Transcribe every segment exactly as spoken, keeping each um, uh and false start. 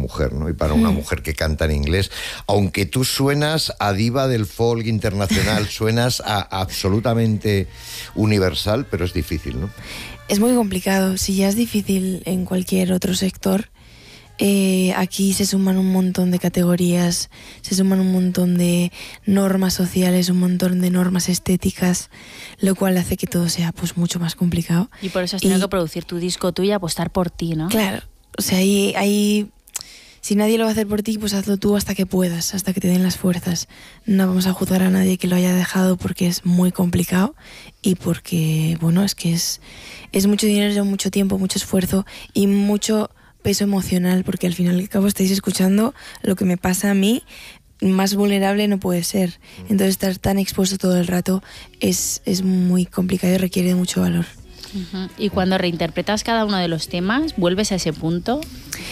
mujer, ¿no? Y para una mujer que canta en inglés, aunque tú suenas a diva del folk internacional, suenas a absolutamente universal, pero es difícil, ¿no? Es muy complicado. Si ya es difícil en cualquier otro sector, eh, aquí se suman un montón de categorías, se suman un montón de normas sociales, un montón de normas estéticas, lo cual hace que todo sea pues mucho más complicado. Y por eso has tenido Y, que producir tu disco tú y apostar por ti, ¿no? Claro, o sea, ahí, ahí si nadie lo va a hacer por ti, pues hazlo tú hasta que puedas, hasta que te den las fuerzas. No vamos a juzgar a nadie que lo haya dejado porque es muy complicado y porque, bueno, es que es, es mucho dinero, mucho tiempo, mucho esfuerzo y mucho peso emocional, porque al final y al cabo estáis escuchando lo que me pasa a mí. Más vulnerable no puede ser. Entonces estar tan expuesto todo el rato es, es muy complicado y requiere mucho valor. Uh-huh. ¿Y cuando reinterpretas cada uno de los temas, vuelves a ese punto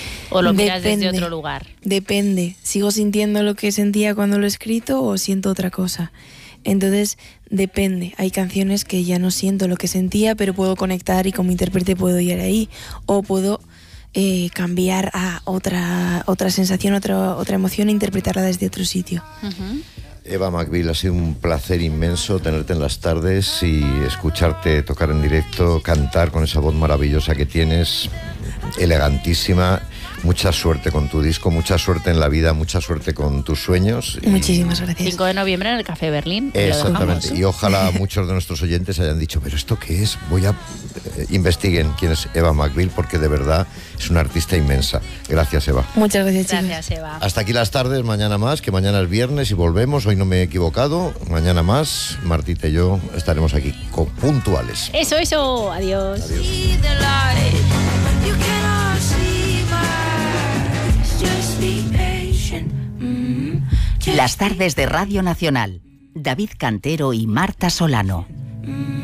o lo miras Depende, desde otro lugar? Depende. ¿Sigo sintiendo lo que sentía cuando lo he escrito o siento otra cosa? Entonces depende. Hay canciones que ya no siento lo que sentía, pero puedo conectar y como intérprete puedo ir ahí, o puedo Eh, cambiar a otra otra sensación, otra, otra emoción e interpretarla desde otro sitio. Uh-huh. Eva McBeal, ha sido un placer inmenso tenerte en las tardes y escucharte tocar en directo, cantar con esa voz maravillosa que tienes, elegantísima. Mucha suerte con tu disco, mucha suerte en la vida, mucha suerte con tus sueños. Y... Muchísimas gracias. cinco de noviembre en el Café Berlín. Exactamente. Y ojalá muchos de nuestros oyentes hayan dicho, pero ¿esto qué es? Voy a... Eh, investiguen quién es Eva McBeal, porque de verdad es una artista inmensa. Gracias, Eva. Muchas gracias, chicos. Gracias, Eva. Hasta aquí las tardes, mañana más, que mañana es viernes y volvemos. Hoy no me he equivocado. Mañana más, Martita y yo estaremos aquí con puntuales. Eso, eso. Adiós. Adiós. Las tardes de Radio Nacional. David Cantero y Marta Solano.